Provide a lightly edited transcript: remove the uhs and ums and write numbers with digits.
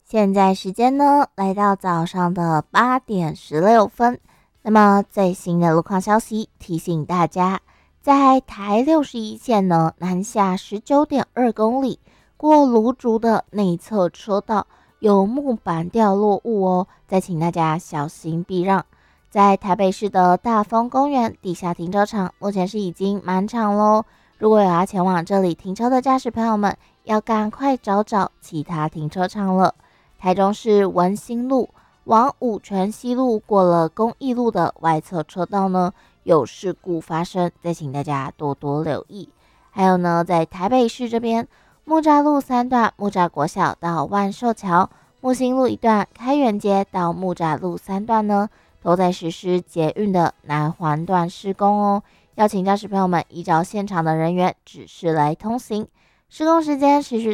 现在时间呢，来到早上的8点16分。那么最新的路况消息提醒大家，在台61线呢，南下19.2公里，过芦竹的内侧车道有木板掉落物哦，再请大家小心避让。在台北市的大丰公园地下停车场，目前是已经满场喽。如果有要前往这里停车的驾驶朋友们，要赶快找其他停车场了。台中市文心路往五权西路过了公益路的外侧车道呢，有事故发生，再请大家多多留意。还有呢，在台北市这边，木栅路3段木栅国小到万寿桥，木星路1段开元街到木栅路3段呢，都在实施捷运的南环段施工哦，要请驾驶朋友们依照现场的人员指示来通行。施工时间持续